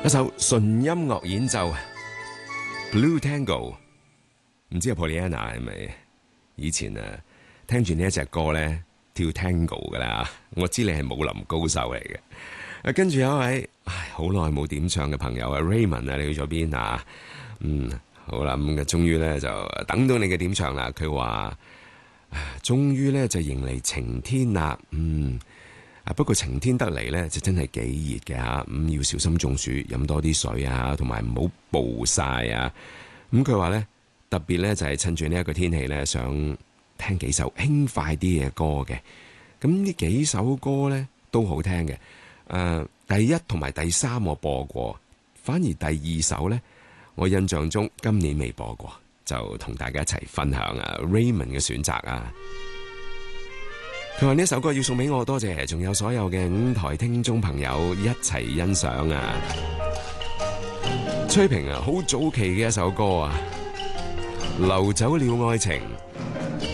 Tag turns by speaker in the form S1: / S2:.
S1: 一首純音樂演奏 Blue Tango， 唔知阿 Pollyanna 係咪以前聽住呢一隻歌咧跳 Tango 噶啦？我知你係舞林高手嚟嘅。跟住有一位好耐冇點唱嘅朋友Raymond 你去咗邊啊？好啦，咁終於咧就等到你嘅點唱啦。佢話終於咧就迎嚟晴天啦。不過晴天得嚟咧就真係幾熱嘅吓，要小心中暑，飲多啲水啊，同埋唔好暴曬啊。佢話咧特別咧就係趁住呢一個天氣咧，想聽幾首輕快啲嘅歌嘅。咁呢幾首歌咧都好聽嘅。第一同埋第三我播過，反而第二首咧我印象中今年未播過，就同大家一齊分享Raymond 嘅選擇啊。佢話呢首歌要送俾我，多謝，仲有所有嘅5台聽眾朋友一齊欣賞啊！崔萍好早期嘅一首歌啊，流走了愛情，